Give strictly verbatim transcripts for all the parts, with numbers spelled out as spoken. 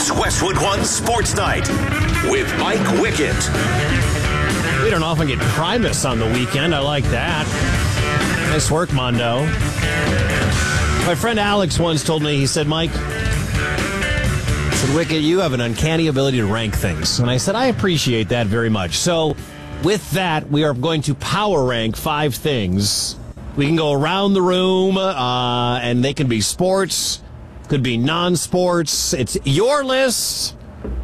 It's Westwood One Sports Night with Mike Wickett. We don't often get Primus on the weekend. I like that. Nice work, Mondo. My friend Alex once told me, he said, Mike, I said, Wickett, you have an uncanny ability to rank things. And I said, I appreciate that very much. So with that, we are going to power rank five things. We can go around the room, uh, and they can be sports, could be non-sports. It's your list.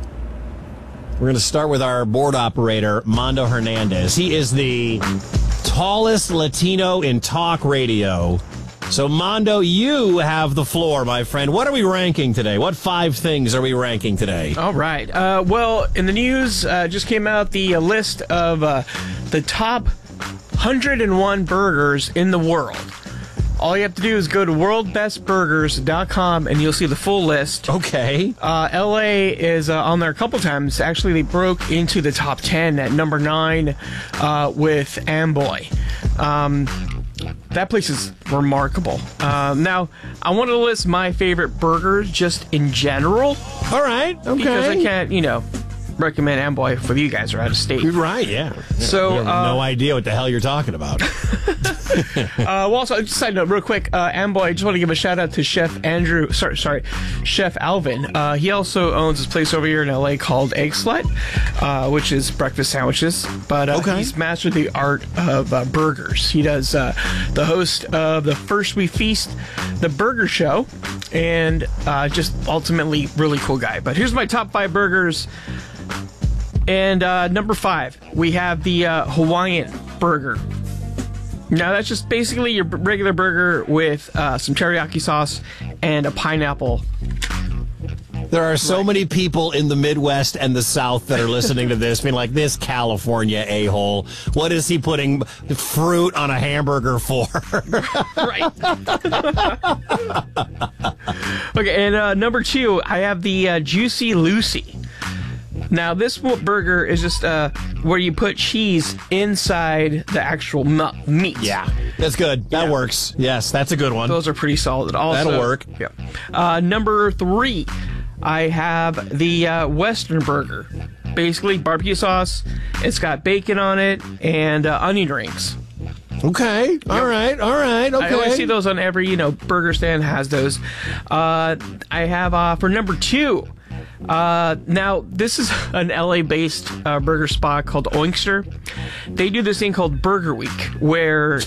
We're going to start with our board operator, Mondo Hernandez. He is the tallest Latino in talk radio. So, Mondo, you have the floor, my friend. What are we ranking today? What five things are we ranking today? All right. Uh, well, in the news, uh, just came out the uh, list of uh, the top one hundred one burgers in the world. All you have to do is go to world best burgers dot com and you'll see the full list. Okay. Uh, L A is uh, on there a couple times. Actually, they broke into the top ten at number nine uh, with Amboy. Um, that place is remarkable. Um, now, I want to list my favorite burgers just in general. All right. Okay. Because I can't, you know, recommend Amboy if you guys are out of state. Right, yeah. So, you have uh, no idea what the hell you're talking about. uh, well, also, just a side note, real quick, uh, Amboy, I just want to give a shout out to Chef Andrew, sorry, sorry, Chef Alvin. Uh, he also owns this place over here in L A called Egg Slut, uh, which is breakfast sandwiches. But uh, okay. He's mastered the art of uh, burgers. He does uh, the host of the First We Feast, the Burger Show, and uh, just ultimately really cool guy. But here's my top five burgers. And uh, number five, we have the uh, Hawaiian burger. Now, that's just basically your regular burger with uh, some teriyaki sauce and a pineapple. There are so Right. many people in the Midwest and the South that are listening to this being like, this California a-hole, what is he putting fruit on a hamburger for? Right. Okay, and uh, number two, I have the uh, Juicy Lucy. Now, this burger is just uh, where you put cheese inside the actual mu- meat. Yeah, that's good. That Yeah. works. Yes, that's a good one. Those are pretty solid. Also, That'll work. Yeah. Uh, number three, I have the uh, Western burger. Basically, barbecue sauce. It's got bacon on it and uh, onion rings. Okay. All right. All right. Okay. I always see those on every, you know, burger stand has those. Uh, I have uh, for number two. Uh, now, this is an L A-based uh, burger spot called Oinkster. They do this thing called Burger Week, where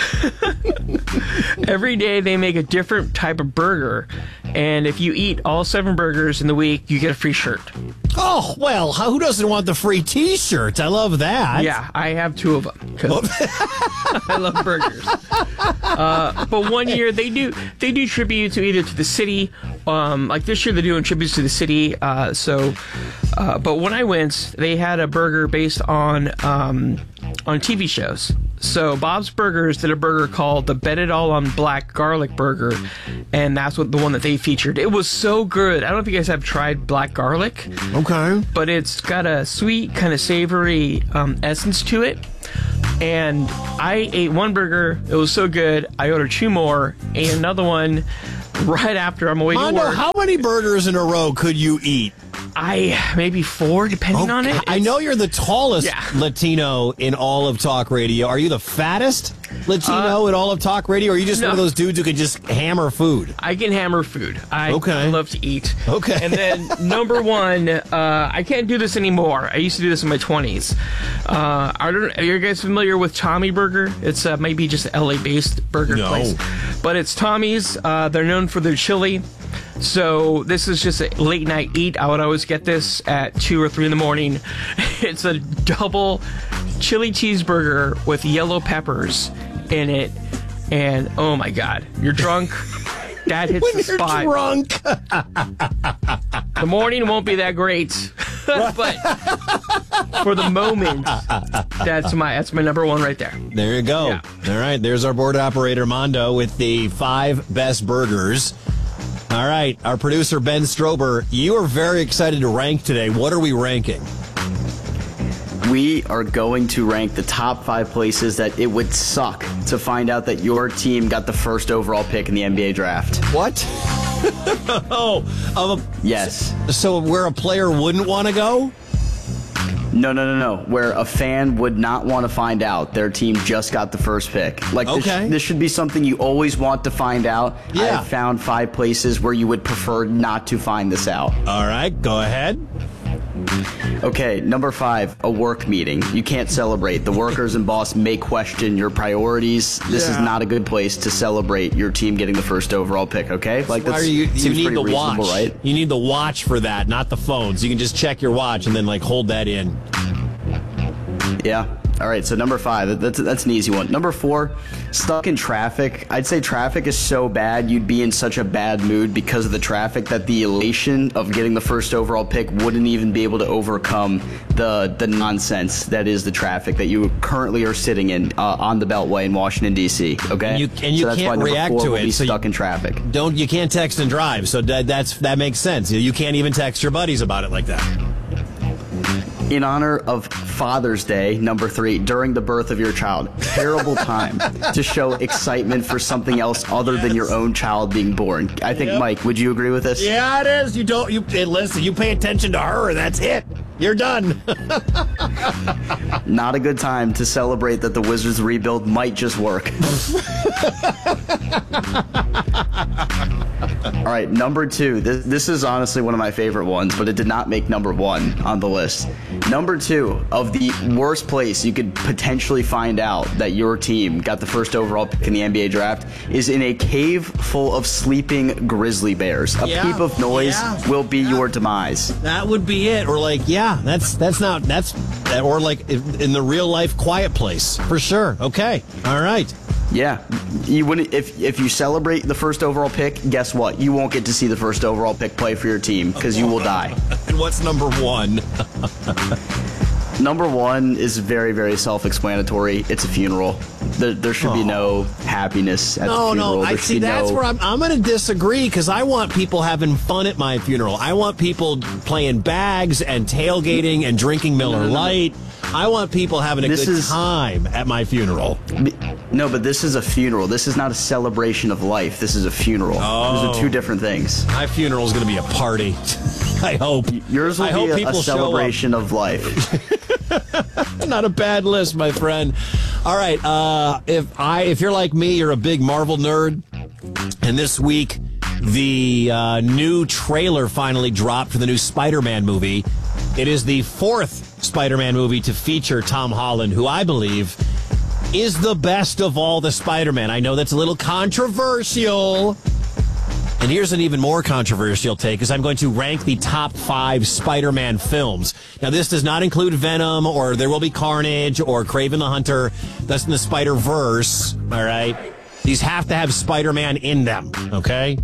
every day they make a different type of burger, and if you eat all seven burgers in the week, you get a free shirt. Oh, well, who doesn't want the free T-shirt? I love that. Yeah, I have two of them because I love burgers. Uh, but one year they do they do tribute to either to the city. Um, like this year they're doing tributes to the city. Uh, so, uh, but when I went, they had a burger based on um, on T V shows. So Bob's Burgers did a burger called the Bet It All on Black Garlic Burger, and that's what the one that they featured. It was so good. I don't know if you guys have tried black garlic. Okay. But it's got a sweet, kind of savory um, essence to it. And I ate one burger. It was so good. I ordered two more. Ate another one right after I'm away Mondo, to work. how many burgers in a row could you eat? I maybe four, depending on it. I It's- know you're the tallest Yeah. Latino in all of talk radio. Are you the fattest Latino Uh, in all of talk radio? Or are you just no. one of those dudes who can just hammer food? I can hammer food. I Okay. love to eat. Okay. And then number one, uh, I can't do this anymore. I used to do this in my twenties. Uh, I don't, are you guys familiar with Tommy Burger? It's uh, maybe just L A-based burger No. place. But it's Tommy's. Uh, they're known for their chili. So this is just a late night eat. I would always get this at two or three in the morning. It's a double chili cheeseburger with yellow peppers in it. And oh my God, you're drunk. That hits When the you're spot. drunk. The morning won't be that great, but for the moment, that's my that's my number one right there. There you go. Yeah. All right, there's our board operator, Mondo, with the five best burgers. All right, our producer, Ben Strober, you are very excited to rank today. What are we ranking? We are going to rank the top five places that it would suck to find out that your team got the first overall pick in the N B A draft. What? oh, of a, Yes. so where a player wouldn't want to go? No, no, no, no. Where a fan would not want to find out their team just got the first pick. Like, this, Okay. this should be something you always want to find out. I Yeah. have found five places where you would prefer not to find this out. All right, go ahead. Okay, number five, a work meeting. You can't celebrate. The workers and boss may question your priorities. This is Yeah. not a good place to celebrate your team getting the first overall pick, okay? Like, Why that's are you, you seems need pretty the reasonable, watch. right? You need the watch for that, not the phone. So you can just check your watch and then like hold that in. Yeah. All right, so number five, that's, that's an easy one. Number four, stuck in traffic. I'd say traffic is so bad, you'd be in such a bad mood because of the traffic that the elation of getting the first overall pick wouldn't even be able to overcome the the nonsense that is the traffic that you currently are sitting in uh, on the Beltway in Washington, D C, okay? And you- and you so that's can't why number react four to will it, be so you- stuck in traffic. Don't you can't text and drive, so that, that's that makes sense. You can't even text your buddies about it like that. In honor of Father's Day, number three, during the birth of your child. Terrible time to show excitement for something else other than your own child being born. I think, Yep. Mike, would you agree with this? Yeah, it is. You don't. You hey, listen. You pay attention to her. That's it. You're done. Not a good time to celebrate that the Wizards rebuild might just work. All right, number two. This, this is honestly one of my favorite ones, but it did not make number one on the list. Number two, of the worst place you could potentially find out that your team got the first overall pick in the N B A draft is in a cave full of sleeping grizzly bears. A Yeah, peep of noise yeah, will be yeah. your demise. That would be it. Or like, yeah, that's that's not that's or like in the real life quiet place for sure. Okay, all right. Yeah, you wouldn't if if you celebrate the first overall pick. Guess what? You won't get to see the first overall pick play for your team because you will die. And what's number one? Number one is very very self-explanatory. It's a funeral. There, there should be no happiness at No, the funeral. no. I There should see. be That's no- where I'm. I'm going to disagree because I want people having fun at my funeral. I want people playing bags and tailgating and drinking Miller no, no. Lite. I want people having a This good is- time at my funeral. No, but this is a funeral. This is not a celebration of life. This is a funeral. Oh. Those are two different things. My funeral is going to be a party. I hope. Yours will I hope be a, people a celebration of life. Not a bad list, my friend. All right, uh, if I if you're like me, you're a big Marvel nerd, and this week the uh, new trailer finally dropped for the new Spider-Man movie. It is the fourth Spider-Man movie to feature Tom Holland, who I believe is the best of all the Spider-Man. I know that's a little controversial. And here's an even more controversial take, is I'm going to rank the top five Spider-Man films. Now, this does not include Venom, or There Will Be Carnage, or Kraven the Hunter. That's in the Spider-Verse, all right? These have to have Spider-Man in them, okay?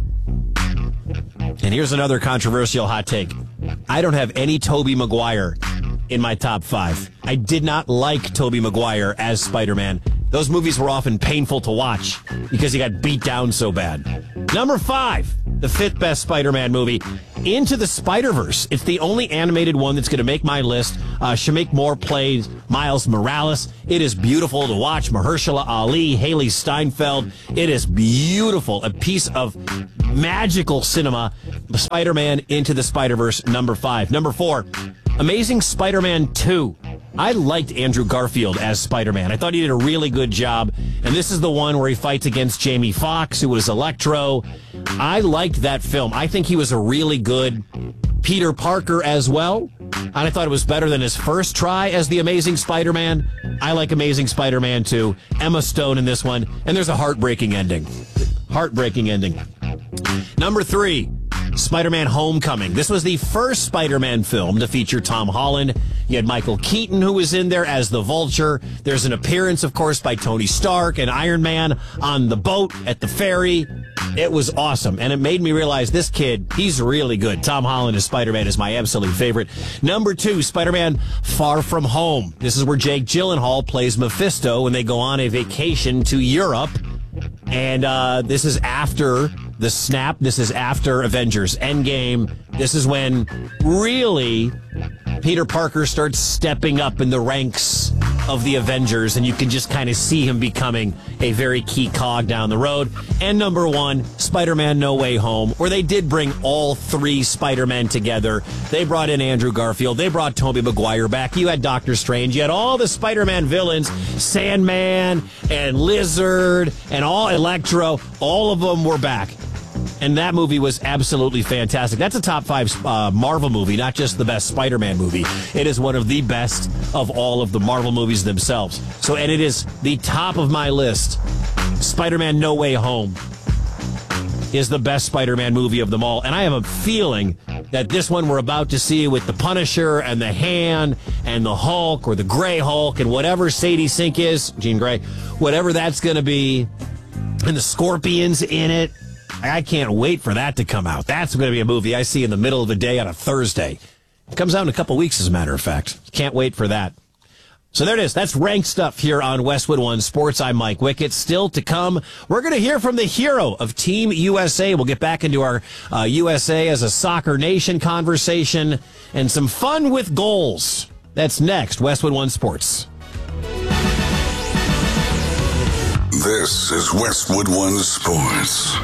And here's another controversial hot take. I don't have any Tobey Maguire in my top five. I did not like Tobey Maguire as Spider-Man. Those movies were often painful to watch because he got beat down so bad. Number five, the fifth best Spider-Man movie, Into the Spider-Verse. It's the only animated one that's going to make my list. Uh, Shamik Moore plays Miles Morales. It is beautiful to watch. Mahershala Ali, Haley Steinfeld. It is beautiful. A piece of magical cinema. Spider-Man Into the Spider-Verse, number five. Number four, Amazing Spider-Man two. I liked Andrew Garfield as Spider-Man. I thought he did a really good job. And this is the one where he fights against Jamie Foxx, who was Electro. I liked that film. I think he was a really good Peter Parker as well. And I thought it was better than his first try as the Amazing Spider-Man. I like Amazing Spider-Man two. Emma Stone in this one. And there's a heartbreaking ending. Heartbreaking ending. Number three, Spider-Man Homecoming. This was the first Spider-Man film to feature Tom Holland. You had Michael Keaton, who was in there as the Vulture. There's an appearance, of course, by Tony Stark and Iron Man on the boat at the ferry. It was awesome, and it made me realize this kid, he's really good. Tom Holland as Spider-Man is my absolute favorite. Number two, Spider-Man Far From Home. This is where Jake Gyllenhaal plays Mephisto when they go on a vacation to Europe. And uh, this is after the snap. This is after Avengers Endgame. This is when really Peter Parker starts stepping up in the ranks of the Avengers, and you can just kind of see him becoming a very key cog down the road. And number one, Spider-Man No Way Home, where they did bring all three Spider-Men together. They brought in Andrew Garfield. They brought Tobey Maguire back. You had Doctor Strange. You had all the Spider-Man villains, Sandman and Lizard and all Electro. All of them were back. And that movie was absolutely fantastic. That's a top five uh, Marvel movie, not just the best Spider-Man movie. It is one of the best of all of the Marvel movies themselves. So, and it is the top of my list. Spider-Man No Way Home is the best Spider-Man movie of them all. And I have a feeling that this one we're about to see with the Punisher and the Hand and the Hulk or the Gray Hulk and whatever Sadie Sink is, Jean Grey, whatever that's going to be, and the Scorpions in it. I can't wait for that to come out. That's going to be a movie I see in the middle of the day on a Thursday. It comes out in a couple weeks, as a matter of fact. Can't wait for that. So there it is. That's ranked stuff here on Westwood One Sports. I'm Mike Wickett. Still to come, we're going to hear from the hero of Team U S A. We'll get back into our uh, U S A as a soccer nation conversation and some fun with goals. That's next. Westwood One Sports. This is Westwood One Sports.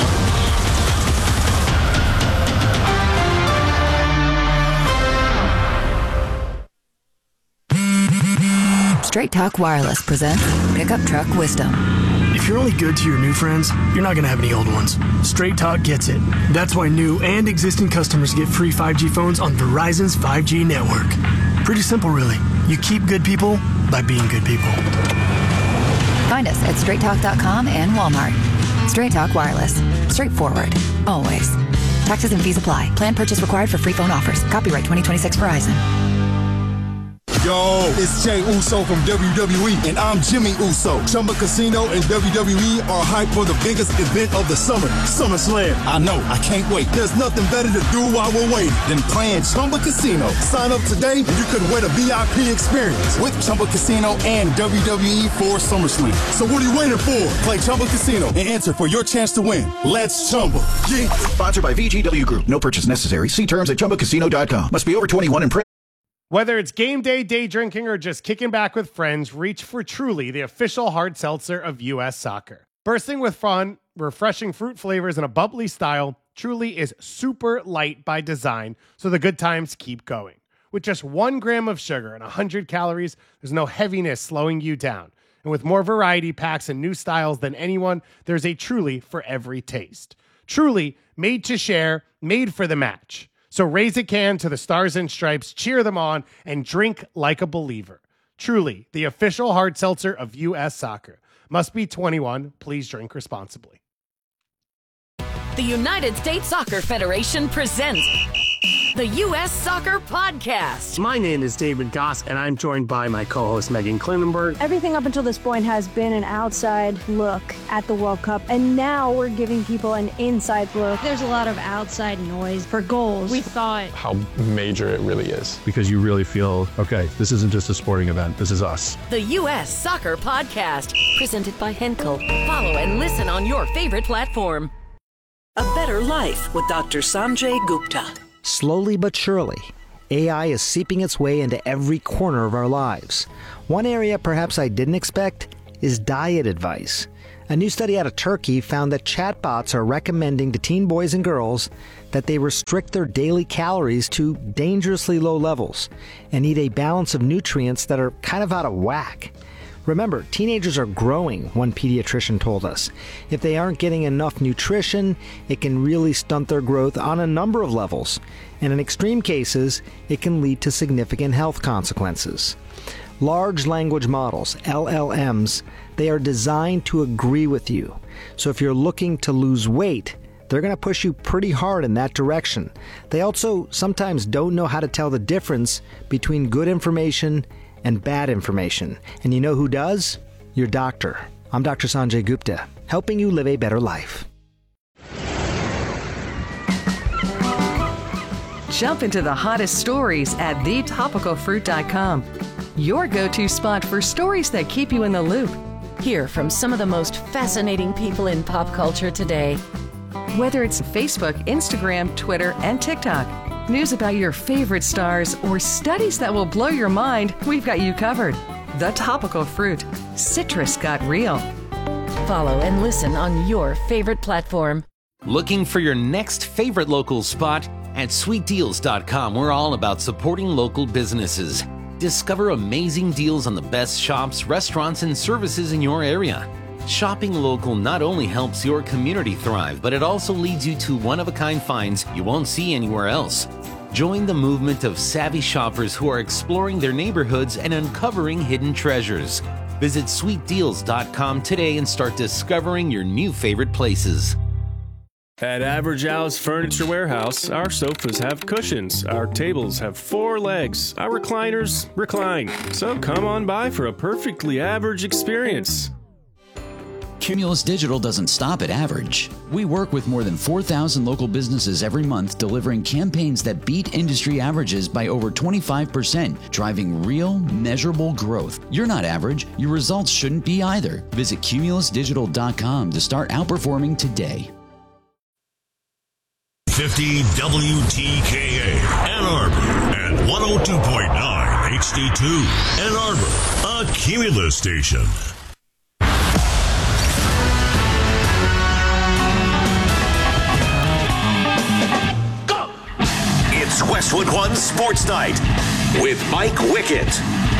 Straight Talk Wireless presents Pickup Truck Wisdom. If you're only good to your new friends, you're not going to have any old ones. Straight Talk gets it. That's why new and existing customers get free five G phones on Verizon's five G network. Pretty simple, really. You keep good people by being good people. Find us at straight talk dot com and Walmart. Straight Talk Wireless. Straightforward. Always. Taxes and fees apply. Plan purchase required for free phone offers. Copyright twenty twenty-six Verizon. Yo, it's Jay Uso from W W E, and I'm Jimmy Uso. Chumba Casino and W W E are hyped for the biggest event of the summer, SummerSlam. I know, I can't wait. There's nothing better to do while we're waiting than playing Chumba Casino. Sign up today, and you could win a V I P experience with Chumba Casino and W W E for SummerSlam. So what are you waiting for? Play Chumba Casino and enter for your chance to win. Let's Chumba. Yeah. Sponsored by V G W Group. No purchase necessary. See terms at chumba casino dot com. Must be over twenty-one and pre- Whether it's game day, day drinking, or just kicking back with friends, reach for Truly, the official hard seltzer of U S Soccer. Bursting with fun, refreshing fruit flavors, and a bubbly style, Truly is super light by design, so the good times keep going. With just one gram of sugar and one hundred calories, there's no heaviness slowing you down. And with more variety packs and new styles than anyone, there's a Truly for every taste. Truly, made to share, made for the match. So raise a can to the Stars and Stripes, cheer them on, and drink like a believer. Truly, the official hard seltzer of U S Soccer. Must be twenty-one. Please drink responsibly. The United States Soccer Federation presents the U S Soccer Podcast. My name is David Goss, and I'm joined by my co-host Megan Klinenberg. Everything up until this point has been an outside look at the World Cup, and now we're giving people an inside look. There's a lot of outside noise for goals. We thought how major it really is. Because you really feel, okay, this isn't just a sporting event, this is us. The U S Soccer Podcast, presented by Henkel. Follow and listen on your favorite platform. A Better Life with Doctor Sanjay Gupta. Slowly but surely, A I is seeping its way into every corner of our lives. One area perhaps I didn't expect is diet advice. A new study out of Turkey found that chatbots are recommending to teen boys and girls that they restrict their daily calories to dangerously low levels and eat a balance of nutrients that are kind of out of whack. Remember, teenagers are growing, one pediatrician told us. If they aren't getting enough nutrition, it can really stunt their growth on a number of levels. And in extreme cases, it can lead to significant health consequences. Large language models, L L Ms, they are designed to agree with you. So if you're looking to lose weight, they're going to push you pretty hard in that direction. They also sometimes don't know how to tell the difference between good information and bad information. And you know who does? Your doctor. I'm Doctor Sanjay Gupta, helping you live a better life. Jump into the hottest stories at the topical fruit dot com. Your go-to spot for stories that keep you in the loop. Hear from some of the most fascinating people in pop culture today. Whether it's Facebook, Instagram, Twitter, and TikTok, news about your favorite stars, or studies that will blow your mind, we've got you covered. The Topical Fruit. Citrus got real. Follow and listen on your favorite platform. Looking for your next favorite local spot? At sweet deals dot com, we're all about supporting local businesses. Discover amazing deals on the best shops, restaurants, and services in your area. Shopping local not only helps your community thrive, but it also leads you to one-of-a-kind finds you won't see anywhere else. Join the movement of savvy shoppers who are exploring their neighborhoods and uncovering hidden treasures. Visit sweet deals dot com today and start discovering your new favorite places. At Average Al's Furniture Warehouse, our sofas have cushions, our tables have four legs, our recliners recline. So come on by for a perfectly average experience. Cumulus Digital doesn't stop at average. We work with more than four thousand local businesses every month, delivering campaigns that beat industry averages by over twenty-five percent, driving real, measurable growth. You're not average. Your results shouldn't be either. Visit cumulus digital dot com to start outperforming today. fifty W T K A Ann Arbor and one oh two point nine H D two Ann Arbor, a Cumulus station. Go! It's Westwood One Sports Night with Mike Wickett.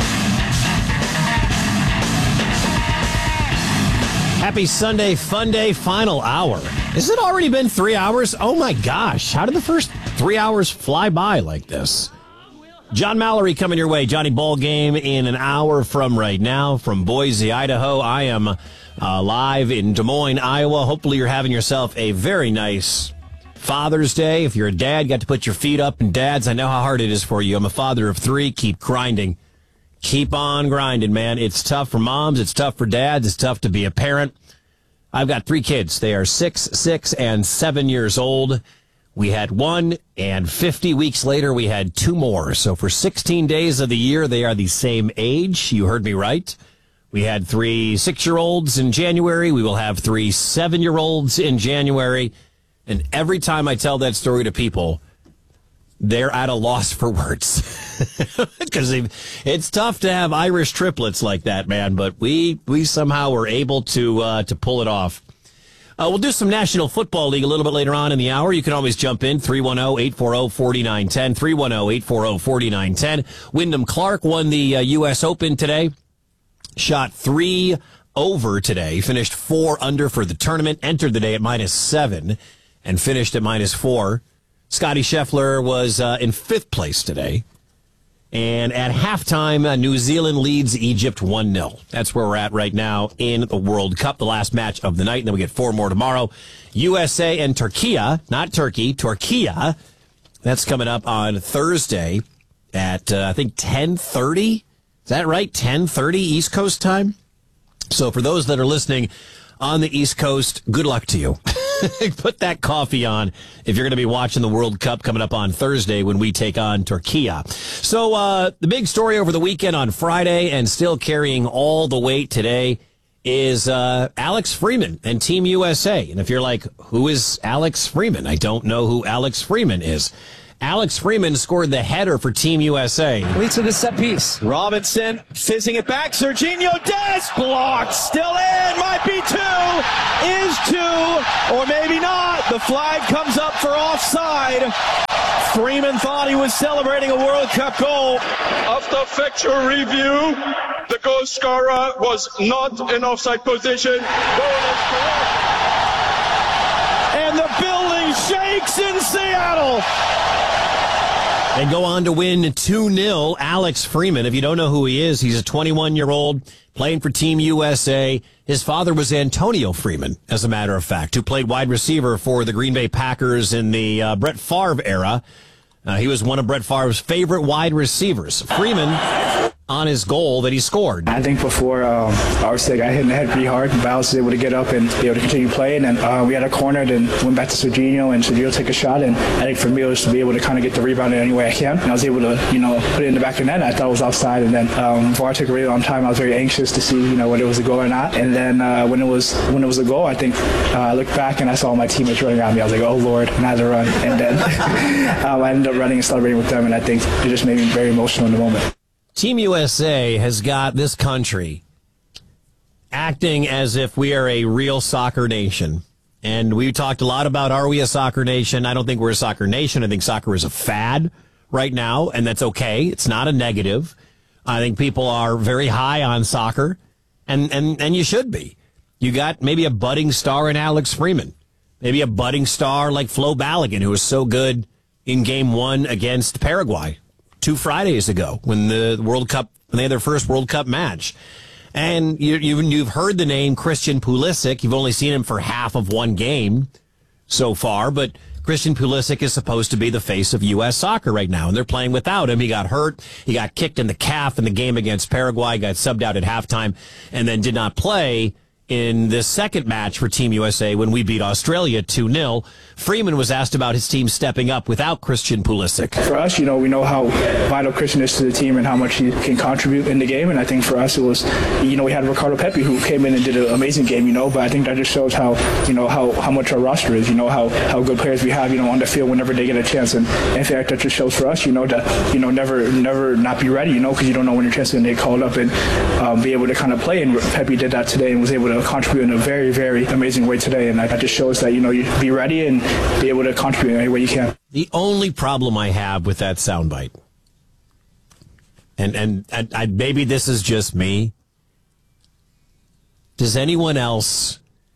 Happy Sunday, Fun Day, final hour. Has it already been three hours? Oh my gosh, how did the first three hours fly by like this? John Mallory coming your way. Johnny Ball Game in an hour from right now from Boise, Idaho. I am uh, live in Des Moines, Iowa. Hopefully you're having yourself a very nice Father's Day. If you're a dad, got to put your feet up. And dads, I know how hard it is for you. I'm a father of three. Keep grinding. Keep on grinding, man. It's tough for moms. It's tough for dads. It's tough to be a parent. I've got three kids. They are six, six, and seven years old. We had one, and fifty weeks later, we had two more. So for sixteen days of the year, they are the same age. You heard me right. We had three six-year-olds in January. We will have three seven-year-olds in January. And every time I tell that story to people, they're at a loss for words. Because it's tough to have Irish triplets like that, man. But we we somehow were able to uh, to pull it off. Uh, we'll do some National Football League a little bit later on in the hour. You can always jump in, three one zero, eight four zero, four nine one zero, three one zero, eight four zero, four nine one zero. Wyndham Clark won the uh, U S Open today. Shot three over today. Finished four under for the tournament. Entered the day at minus seven and finished at minus four. Scotty Scheffler was uh, in fifth place today. And at halftime, uh, New Zealand leads Egypt one nil. That's where we're at right now in the World Cup, the last match of the night. And then we get four more tomorrow. U S A and Turkey, not Turkey, Turkey. That's coming up on Thursday at, uh, I think, ten thirty. Is that right? ten thirty East Coast time? So for those that are listening on the East Coast, good luck to you. Put that coffee on if you're going to be watching the World Cup coming up on Thursday when we take on Turkey. So uh, the big story over the weekend on Friday and still carrying all the weight today is uh, Alex Freeman and Team U S A. And if you're like, who is Alex Freeman? I don't know who Alex Freeman is. Alex Freeman scored the header for Team U S A. Leads to the set piece. Robinson fizzing it back. Serginho Dest blocked. Still in. Might be two. Is two. Or maybe not. The flag comes up for offside. Freeman thought he was celebrating a World Cup goal. After factual review, the goal scorer was not in offside position. Goal is correct. And the building shakes in Seattle. And go on to win two nil. Alex Freeman, if you don't know who he is, he's a twenty-one-year-old playing for Team U S A. His father was Antonio Freeman, as a matter of fact, who played wide receiver for the Green Bay Packers in the uh, Brett Favre era. Uh, he was one of Brett Favre's favorite wide receivers. Freeman on his goal that he scored. I think before um, our mistake, I hit in the head pretty hard, but I was able to get up and be able to continue playing. And uh, we had a corner, then went back to Serginho, and Serginho took a shot. And I think for me, it was to be able to kind of get the rebound in any way I can. And I was able to, you know, put it in the back of the net. I thought it was offside. And then um, before I took a really long time, I was very anxious to see, you know, whether it was a goal or not. And then uh, when it was when it was a goal, I think uh, I looked back and I saw my teammates running around me. I was like, oh Lord, and I had to run. And then um, I ended up running and celebrating with them. And I think it just made me very emotional in the moment. Team U S A has got this country acting as if we are a real soccer nation. And we talked a lot about, are we a soccer nation? I don't think we're a soccer nation. I think soccer is a fad right now, and that's okay. It's not a negative. I think people are very high on soccer, and, and, and you should be. You got maybe a budding star in Alex Freeman, maybe a budding star like Flo Balogun, who was so good in game one against Paraguay two Fridays ago when the World Cup, when they had their first World Cup match. And you, you, you've heard the name Christian Pulisic. You've only seen him for half of one game so far, but Christian Pulisic is supposed to be the face of U S soccer right now, and they're playing without him. He got hurt. He got kicked in the calf in the game against Paraguay, got subbed out at halftime, and then did not play in this second match for Team U S A when we beat Australia two nil. Freeman was asked about his team stepping up without Christian Pulisic. For us, you know, we know how vital Christian is to the team and how much he can contribute in the game. And I think for us, it was, you know, we had Ricardo Pepi who came in and did an amazing game, you know, but I think that just shows how, you know, how, how much our roster is, you know, how, how good players we have, you know, on the field whenever they get a chance. And in fact, that just shows for us, you know, to, you know, never, never not be ready, you know, because you don't know when your chance is going to get called up and um, be able to kind of play. And Pepi did that today and was able to contribute in a very, very amazing way today. And that just shows that, you know, you be ready and be able to contribute in any way you can. The only problem I have with that soundbite, and, and, and I, maybe this is just me, does anyone else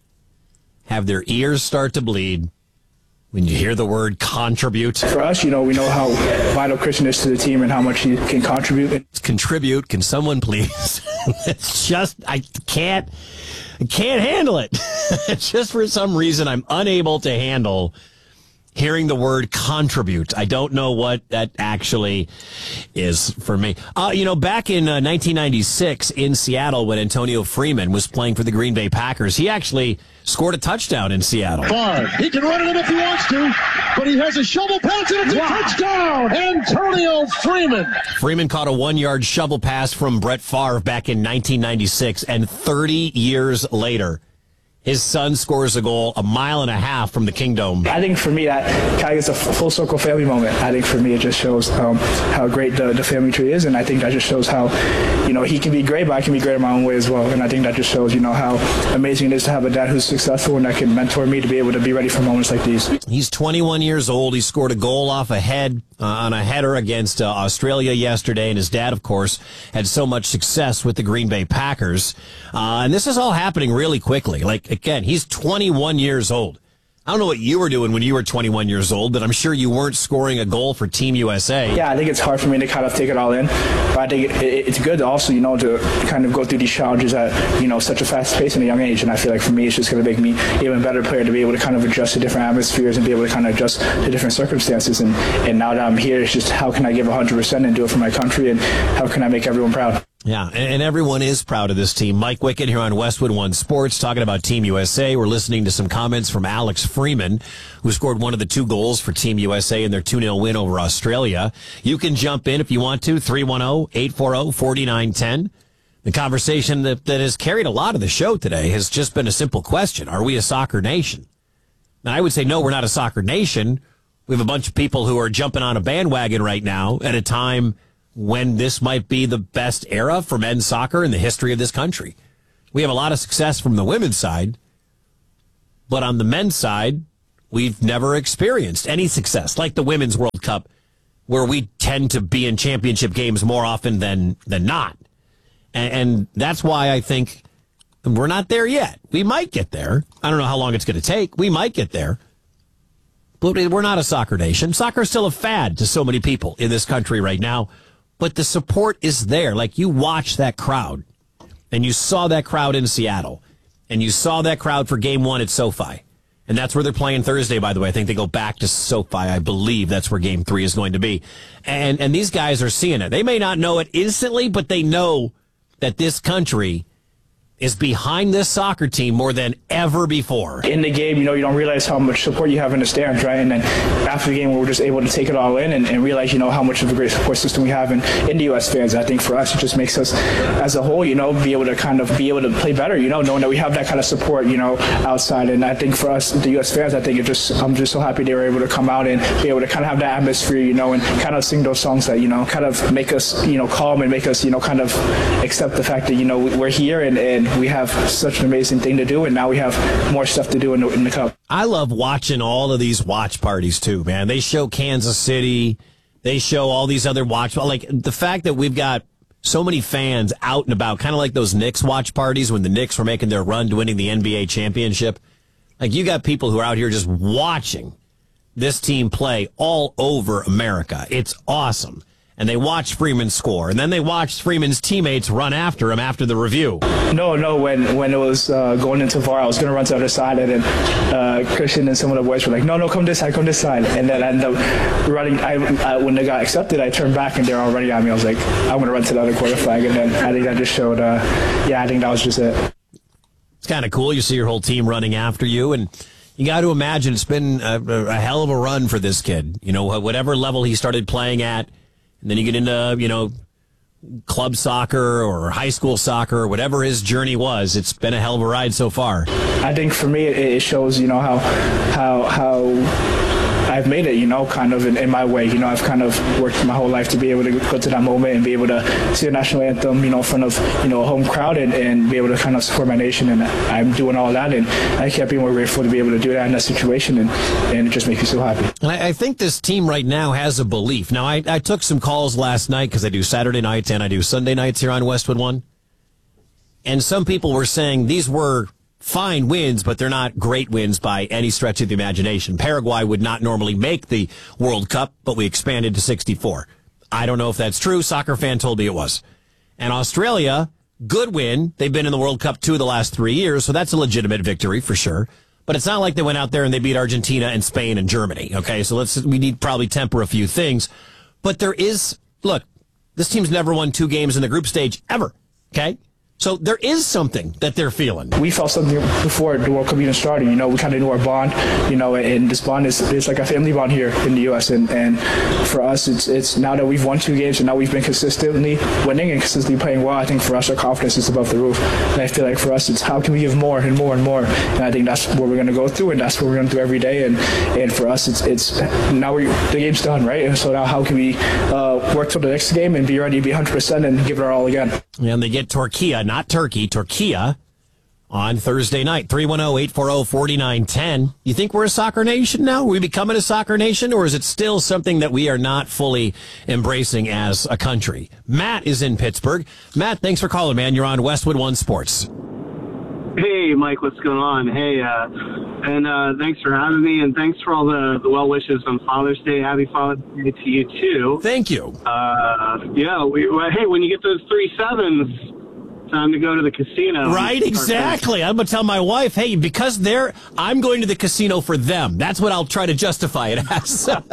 have their ears start to bleed when you hear the word contribute? For us, you know, we know how vital Christian is to the team and how much he can contribute. Contribute. Can someone please? It's just, I can't, I can't handle it. Just for some reason, I'm unable to handle hearing the word contribute. I don't know what that actually is for me. Uh, you know, back in uh, nineteen ninety-six in Seattle when Antonio Freeman was playing for the Green Bay Packers, he actually scored a touchdown in Seattle. Favre. He can run it if he wants to, but he has a shovel pass and it's wow. a touchdown. Antonio Freeman. Freeman caught a one-yard shovel pass from Brett Favre back in nineteen ninety-six, and thirty years later, his son scores a goal a mile and a half from the Kingdome. I think for me, that kind of is a full circle family moment. I think for me, it just shows um, how great the, the family tree is. And I think that just shows how, you know, he can be great, but I can be great in my own way as well. And I think that just shows, you know, how amazing it is to have a dad who's successful and that can mentor me to be able to be ready for moments like these. He's twenty-one years old. He scored a goal off a head uh, on a header against uh, Australia yesterday. And his dad, of course, had so much success with the Green Bay Packers. Uh, and this is all happening really quickly. Like, again, he's twenty-one years old. I don't know what you were doing when you were twenty-one years old, but I'm sure you weren't scoring a goal for Team U S A. Yeah, I think it's hard for me to kind of take it all in, but I think it, it, it's good also, you know, to kind of go through these challenges at, you know, such a fast pace in a young age. And I feel like for me, it's just going to make me even better player to be able to kind of adjust to different atmospheres and be able to kind of adjust to different circumstances. And, and now that I'm here, it's just how can I give one hundred percent and do it for my country, and how can I make everyone proud? Yeah, and everyone is proud of this team. Mike Wickett here on Westwood One Sports talking about Team U S A. We're listening to some comments from Alex Freeman, who scored one of the two goals for Team U S A in their two nil win over Australia. You can jump in if you want to, three one zero, eight four zero, four nine one zero. The conversation that, that has carried a lot of the show today has just been a simple question. Are we a soccer nation? And I would say, no, we're not a soccer nation. We have a bunch of people who are jumping on a bandwagon right now at a time when this might be the best era for men's soccer in the history of this country. We have a lot of success from the women's side, but on the men's side, we've never experienced any success like the Women's World Cup, where we tend to be in championship games more often than, than not. And, and that's why I think we're not there yet. We might get there. I don't know how long it's going to take. We might get there. But we're not a soccer nation. Soccer is still a fad to so many people in this country right now. But the support is there. Like, you watch that crowd, and you saw that crowd in Seattle, and you saw that crowd for game one at SoFi. And that's where they're playing Thursday, by the way. I think they go back to SoFi. I believe that's where game three is going to be. And and these guys are seeing it. They may not know it instantly, but they know that this country is behind this soccer team more than ever before. In the game, you know, you don't realize how much support you have in the stands, right? And then after the game, we were just able to take it all in and, and realize, you know, how much of a great support system we have in, in the U S fans. I think for us, it just makes us, as a whole, you know, be able to kind of be able to play better, you know, knowing that we have that kind of support, you know, outside. And I think for us, the U S fans, I think it just, I'm just so happy they were able to come out and be able to kind of have that atmosphere, you know, and kind of sing those songs that, you know, kind of make us, you know, calm and make us, you know, kind of accept the fact that, you know, we're here and, and we have such an amazing thing to do, and now we have more stuff to do in the, in the Cup. I love watching all of these watch parties too, man. They show Kansas City, they show all these other watch, like the fact that we've got so many fans out and about, kind of like those Knicks watch parties when the Knicks were making their run to winning the N B A championship. Like, you got people who are out here just watching this team play all over America. It's awesome. And they watch Freeman score, and then they watch Freeman's teammates run after him after the review. No, no, when when it was uh, going into V A R, I was going to run to the other side, and then uh, Christian and some of the boys were like, no, no, come this side, come this side. And then I ended up running. I, I, when they got accepted, I turned back, and they were already on me. I was like, I'm going to run to the other quarter flag, and then I think that just showed, uh, yeah, I think that was just it. It's kind of cool. You see your whole team running after you, and you got to imagine it's been a, a hell of a run for this kid. You know, whatever level he started playing at, and then you get into, you know, club soccer or high school soccer or whatever his journey was. It's been a hell of a ride so far. I think for me, it shows, you know, how how how I've made it, you know, kind of in, in my way. You know, I've kind of worked my whole life to be able to go to that moment and be able to see the national anthem, you know, in front of, you know, a home crowd and, and be able to kind of support my nation. And I'm doing all that, and I can't be more grateful to be able to do that in that situation, and, and it just makes me so happy. And I, I think this team right now has a belief. Now, I, I took some calls last night because I do Saturday nights and I do Sunday nights here on Westwood One. And some people were saying these were fine wins, but they're not great wins by any stretch of the imagination. Paraguay would not normally make the World Cup, but we expanded to sixty-four. I don't know if that's true. Soccer Fan told me it was. And Australia, good win. They've been in the World Cup two of the last three years, so that's a legitimate victory for sure. But it's not like they went out there and they beat Argentina and Spain and Germany. Okay, so let's we need probably temper a few things. But there is, look, this team's never won two games in the group stage ever. Okay? So there is something that they're feeling. We felt something before the World Cup even started. You know, we kind of knew our bond, you know, and this bond is it's like a family bond here in the U S And, and for us, it's it's now that we've won two games and now we've been consistently winning and consistently playing well, I think for us, our confidence is above the roof. And I feel like for us, it's how can we give more and more and more? And I think that's what we're going to go through, and that's what we're going to do every day. And and for us, it's it's now we the game's done, right? And so now how can we uh, work till the next game and be ready to be one hundred percent and give it our all again? And they get Turkey, not Turkey, Turkey on Thursday night. three one zero, eight four zero, four nine one zero. You think we're a soccer nation now? Are we becoming a soccer nation, or is it still something that we are not fully embracing as a country? Matt is in Pittsburgh. Matt, thanks for calling, man. You're on Westwood One Sports. Hey, Mike, what's going on? Hey, uh, and uh, thanks for having me, and thanks for all the, the well wishes on Father's Day. Happy Father's Day to you, too. Thank you. Uh, yeah, we, well, hey, when you get those three sevens, time to go to the casino. Right, exactly. I'm going to tell my wife, hey, because they're, I'm going to the casino for them. That's what I'll try to justify it as. No,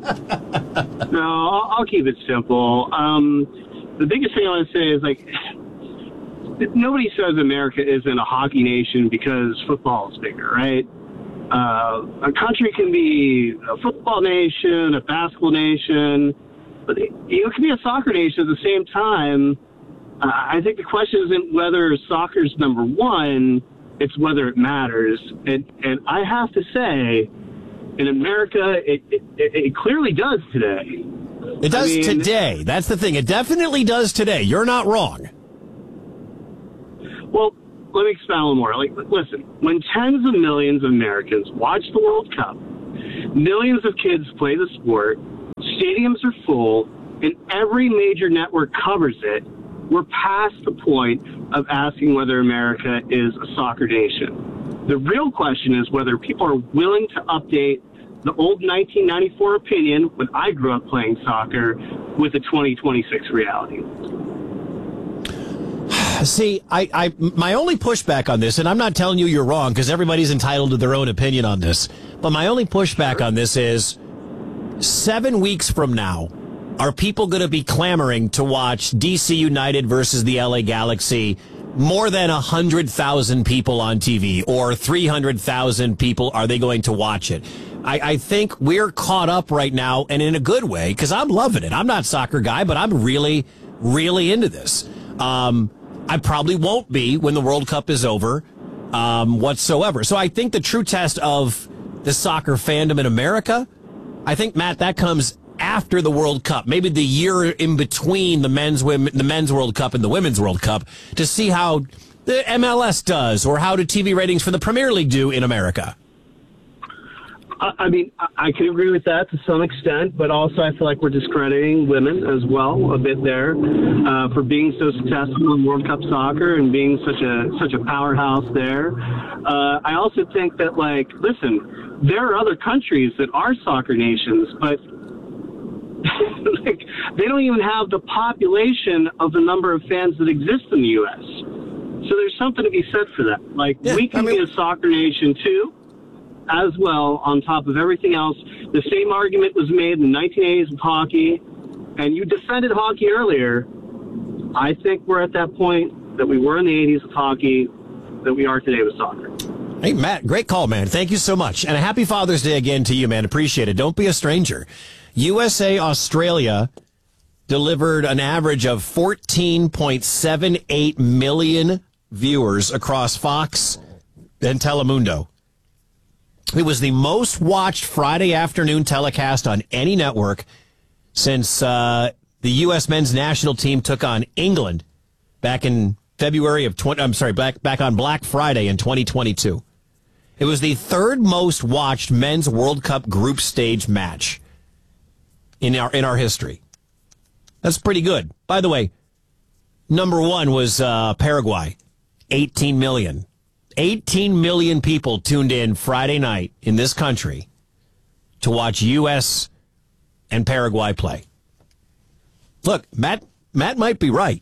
I'll, I'll keep it simple. Um, the biggest thing I want to say is, like, nobody says America isn't a hockey nation because football is bigger, right? Uh, a country can be a football nation, a basketball nation, but it, it can be a soccer nation at the same time. Uh, I think the question isn't whether soccer's number one, it's whether it matters. And, and I have to say, in America, it, it, it clearly does today. It does I mean, today. That's the thing. It definitely does today. You're not wrong. Well, let me expound a little more. Like, listen, when tens of millions of Americans watch the World Cup, millions of kids play the sport, stadiums are full, and every major network covers it, we're past the point of asking whether America is a soccer nation. The real question is whether people are willing to update the old nineteen ninety-four opinion when I grew up playing soccer with the twenty twenty-six reality. See, I, I, my only pushback on this, and I'm not telling you you're wrong because everybody's entitled to their own opinion on this, but my only pushback on this is seven weeks from now, are people going to be clamoring to watch D C United versus the L A Galaxy, more than one hundred thousand people on T V or three hundred thousand people, are they going to watch it? I, I think we're caught up right now, and in a good way, because I'm loving it. I'm not a soccer guy, but I'm really, really into this. Um, I probably won't be when the World Cup is over um, whatsoever. So I think the true test of the soccer fandom in America, I think, Matt, that comes after the World Cup, maybe the year in between the men's women, the men's World Cup and the women's World Cup, to see how the M L S does or how do T V ratings for the Premier League do in America. I mean, I can agree with that to some extent, but also I feel like we're discrediting women as well a bit there uh, for being so successful in World Cup soccer and being such a such a powerhouse there. Uh, I also think that, like, listen, there are other countries that are soccer nations, but like, they don't even have the population of the number of fans that exist in the U S. So there's something to be said for that. Like, yeah, we can I mean, be a soccer nation too, as well, on top of everything else. The same argument was made in the nineteen eighties with hockey, and you defended hockey earlier. I think we're at that point that we were in the eighties with hockey, that we are today with soccer. Hey, Matt, great call, man. Thank you so much. And a happy Father's Day again to you, man. Appreciate it. Don't be a stranger. U S A Australia delivered an average of fourteen point seven eight million viewers across Fox and Telemundo. It was the most watched Friday afternoon telecast on any network since uh, the U S men's national team took on England back in February of twenty. I'm sorry, back back on Black Friday in twenty twenty-two. It was the third most watched men's World Cup group stage match in our in our history. That's pretty good. By the way, number one was uh, Paraguay, eighteen million. eighteen million people tuned in Friday night in this country to watch U S and Paraguay play. Look, Matt Matt might be right,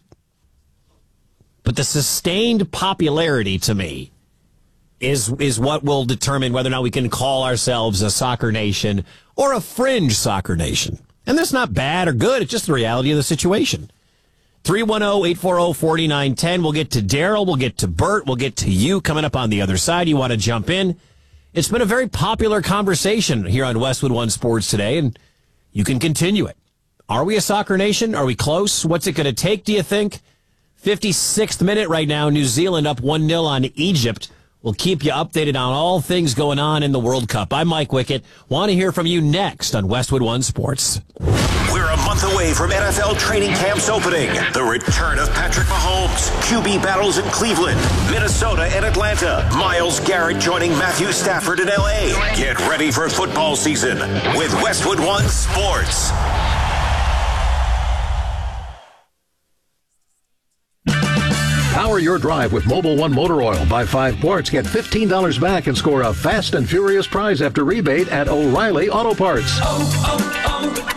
but the sustained popularity to me is is what will determine whether or not we can call ourselves a soccer nation or a fringe soccer nation. And that's not bad or good. It's just the reality of the situation. three one zero, eight four zero, four nine one zero. We'll get to Daryl. We'll get to Bert. We'll get to you coming up on the other side. You want to jump in? It's been a very popular conversation here on Westwood One Sports today, and you can continue it. Are we a soccer nation? Are we close? What's it going to take, do you think? fifty-sixth minute right now. New Zealand up one nil on Egypt. We'll keep you updated on all things going on in the World Cup. I'm Mike Wickett. Want to hear from you next on Westwood One Sports. We're a month away from N F L training camps opening. The return of Patrick Mahomes, Q B battles in Cleveland, Minnesota and Atlanta. Myles Garrett joining Matthew Stafford in L A. Get ready for football season with Westwood One Sports. Power your drive with Mobil One Motor Oil. Buy five quarts, get fifteen dollars back, and score a fast and furious prize after rebate at O'Reilly Auto Parts. Oh,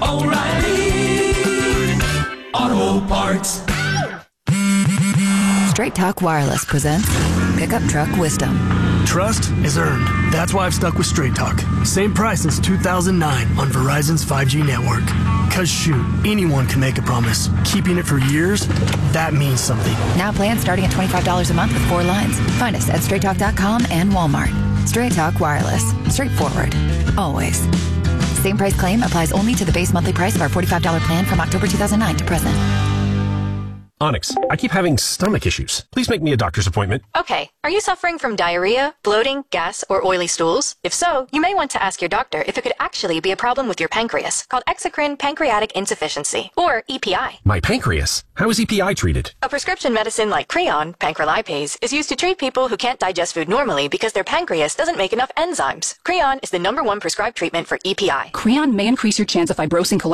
oh, oh, O'Reilly Auto Parts. Straight Talk Wireless presents Pickup Truck Wisdom. Trust is earned. That's why I've stuck with Straight Talk. Same price since two thousand nine on Verizon's five G network. Cause shoot, anyone can make a promise. Keeping it for years, that means something. Now plans starting at twenty-five dollars a month with four lines. Find us at straight talk dot com and Walmart. Straight Talk Wireless. Straightforward. Always. Same price claim applies only to the base monthly price of our forty-five dollars plan from October two thousand nine to present. Onyx, I keep having stomach issues. Please make me a doctor's appointment. Okay, are you suffering from diarrhea, bloating, gas, or oily stools? If so, you may want to ask your doctor if it could actually be a problem with your pancreas, called exocrine pancreatic insufficiency, or E P I. My pancreas? How is E P I treated? A prescription medicine like Creon, pancrelipase, is used to treat people who can't digest food normally because their pancreas doesn't make enough enzymes. Creon is the number one prescribed treatment for E P I. Creon may increase your chance of fibrosing